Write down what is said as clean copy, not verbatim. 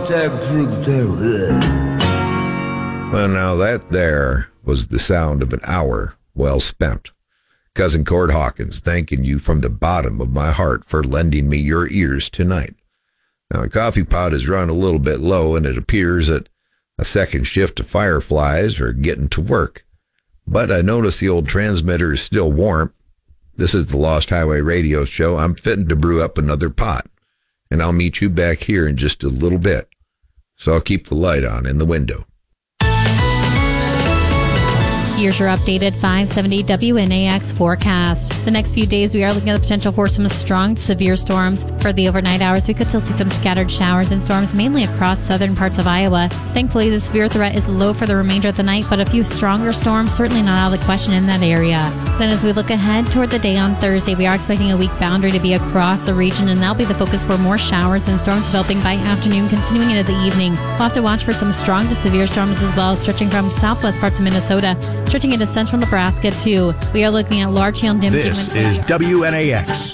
Well, now that there was the sound of an hour well spent. Cousin Cord Hawkins, thanking you from the bottom of my heart for lending me your ears tonight. Now, the coffee pot is run a little bit low, and it appears that a second shift of fireflies are getting to work. But I notice the old transmitter is still warm. This is the Lost Highway Radio Show. I'm fitting to brew up another pot, and I'll meet you back here in just a little bit. So I'll keep the light on in the window. Here's your updated 570 WNAX forecast. The next few days, we are looking at the potential for some strong to severe storms. For the overnight hours, we could still see some scattered showers and storms, mainly across southern parts of Iowa. Thankfully, the severe threat is low for the remainder of the night, but a few stronger storms certainly not out of the question in that area. Then as we look ahead toward the day on Thursday, we are expecting a weak boundary to be across the region, and that'll be the focus for more showers and storms developing by afternoon, continuing into the evening. We'll have to watch for some strong to severe storms as well, stretching from southwest parts of Minnesota, stretching into central Nebraska, too. We are looking at large hail and damaging winds. This is WNAX.